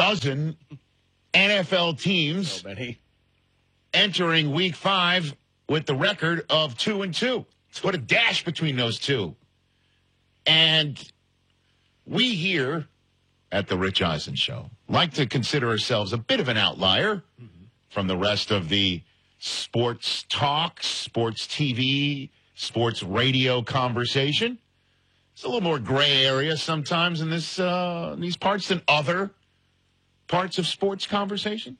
dozen NFL teams So many. entering Week 5 with the record of 2-2. What a dash between those two. And we here at the Rich Eisen Show like to consider ourselves a bit of an outlier from the rest of the sports talk, sports TV, sports radio conversation. It's a little more gray area sometimes in this these parts than other parts of sports conversation.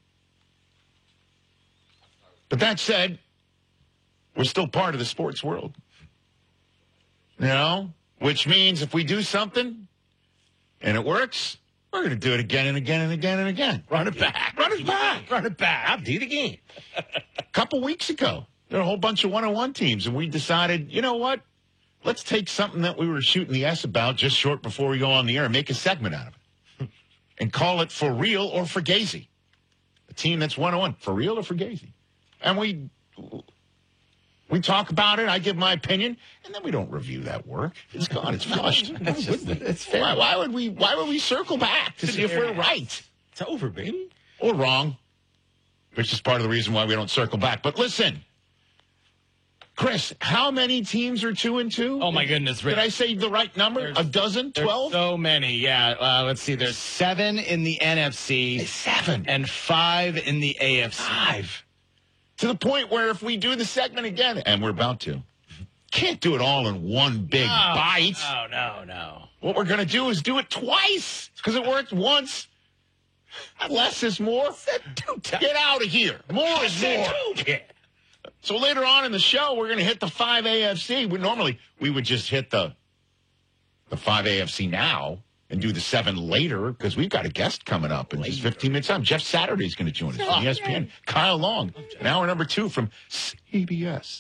But that said, we're still part of the sports world. You know? Which means if we do something and it works, we're going to do it again and again and again and again. Run it back. Run it back. Run it back. I'll do it again. A couple weeks ago, there were a whole bunch of one-on-one teams, and we decided, you know what? Let's take something that we were shooting the S about just short before we go on the air and make a segment out of it. And call it For Real or Fugazi. A team that's one-on-one. For real or Fugazi. And we talk about it, I give my opinion, and then we don't review that work. It's gone. It's flushed. It's fair. Why would we circle back to see if we're right? It's over, baby. Or wrong, which is part of the reason why we don't circle back. But listen, Chris, how many teams are 2-2? Oh, my goodness, Rich. Did I say the right number? A dozen? 12? So many, yeah. Let's see. There's 7 in the NFC. 7. And 5 in the AFC. 5. To the point where if we do the segment again, and we're about to, can't do it all in one big bite. No. What we're going to do is do it twice because it worked once. Less is more. Get out of here. More is more. So later on in the show, we're going to hit the 5 AFC. Normally, we would just hit the 5 AFC now and do the 7 later because we've got a guest coming up in just 15 minutes time. Jeff Saturday's going to join us from ESPN. Kyle Long, an hour number 2 from CBS.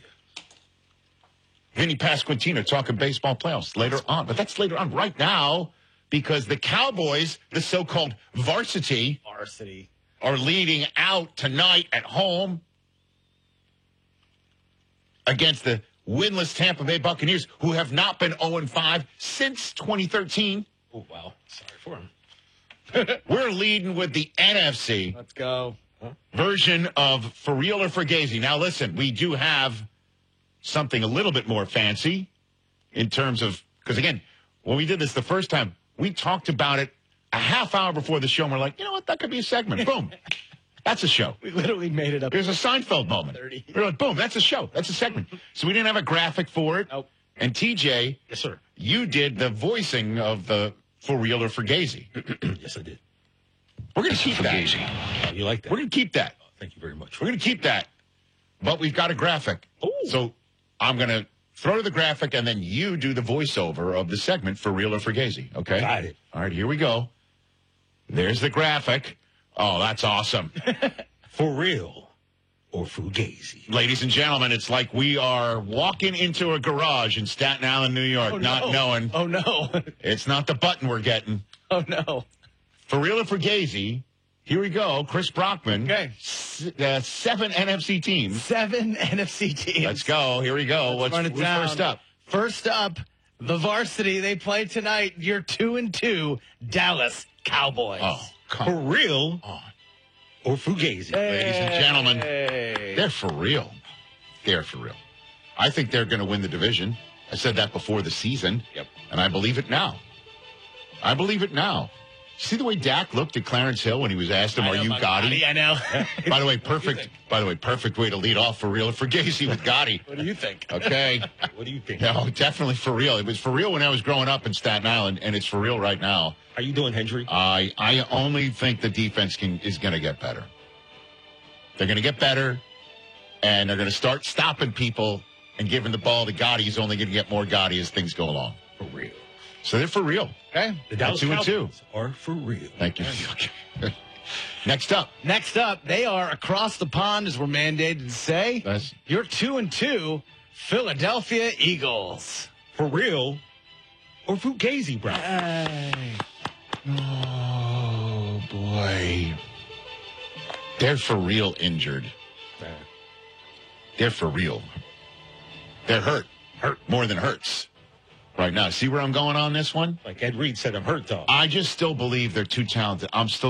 Vinny Pasquantino talking baseball playoffs later on. But that's later on. Right now, because the Cowboys, the so-called varsity, are leading out tonight at home against the winless Tampa Bay Buccaneers, who have not been 0-5 since 2013. Oh, wow. Sorry for him. We're leading with the NFC. Let's go. Version of For Real or Fugazi. Now, listen, we do have something a little bit more fancy in terms of, because, again, when we did this the first time, we talked about it a half hour before the show, and we're like, you know what, that could be a segment. Boom. That's a show. We literally made it up. There's a Seinfeld moment. We're like, boom, that's a show. That's a segment. So we didn't have a graphic for it. Nope. And TJ, Yes, sir. you did the voicing of the For Real or Fugazi. Yes, I did. We're going to keep that. Oh, you like that? We're going to keep that. Thank you very much. We're going to keep that. But we've got a graphic. Ooh. So I'm going to throw to the graphic, and then you do the voiceover of the segment For Real or Fugazi. Okay? Got it. All right, here we go. There's the graphic. Oh, that's awesome. For real or Fugazi? Ladies and gentlemen, it's like we are walking into a garage in Staten Island, New York, not knowing. Oh, no. It's not the button we're getting. Oh, no. For Real or Fugazi, here we go. Chris Brockman. Okay. 7 NFC teams. 7 NFC teams. Let's go. Here we go. Let's run it who's down. first up? First up, the varsity. They play tonight. You're 2-2, Dallas Cowboys. Oh, come For real on. or Fugazi? Ladies and gentlemen, Hey. they're for real. They're for real. I think they're going to win the division. I said that before the season. Yep. And I believe it now. I believe it now. See the way Dak looked at Clarence Hill when he was asked him, I "Are know you about Gotti?" I know. By the way, perfect way to lead off For Real or Fugazi with Gotti. What do you think? Okay. What do you think? No, definitely for real. It was for real when I was growing up in Staten Island, and it's for real right now. How you doing, Hendry? I only think the defense is going to get better. They're going to get better, and they're going to start stopping people and giving the ball to Gotti. He's only going to get more Gotti as things go along. For real. So they're for real. Okay. The Dallas 2-2. Cowboys are for real. Thank you. Next up. Next up, they are across the pond, as we're mandated to say. That's- You're 2-2, Philadelphia Eagles. For real or Fugazi, bro? Oh, boy. They're for real injured. They're for real. They're hurt. Hurt more than hurts right now. See where I'm going on this one? Like Ed Reed said, I'm hurt, dog. I just still believe they're too talented. I'm still